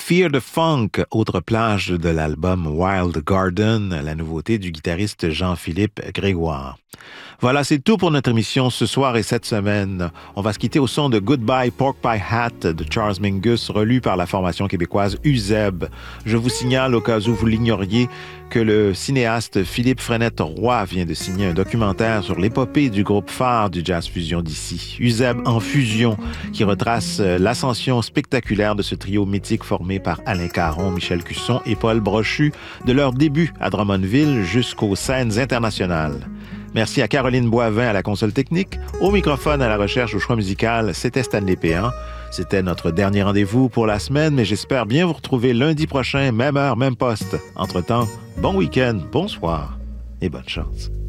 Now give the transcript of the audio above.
Fear the Funk, autre plage de l'album Wild Garden, la nouveauté du guitariste Jean-Philippe Grégoire. Voilà, c'est tout pour notre émission ce soir et cette semaine. On va se quitter au son de Goodbye Pork Pie Hat de Charles Mingus, relu par la formation québécoise UZEB. Je vous signale, au cas où vous l'ignoriez, que le cinéaste Philippe Frenette-Roy vient de signer un documentaire sur l'épopée du groupe phare du jazz fusion d'ici, UZEB en fusion, qui retrace l'ascension spectaculaire de ce trio mythique formé par Alain Caron, Michel Cusson et Paul Brochu, de leur début à Drummondville jusqu'aux scènes internationales. Merci à Caroline Boivin à la console technique. Au microphone, à la recherche, au choix musical, c'était Stanley Péan. C'était notre dernier rendez-vous pour la semaine, mais j'espère bien vous retrouver lundi prochain, même heure, même poste. Entre-temps, bon week-end, bonsoir et bonne chance.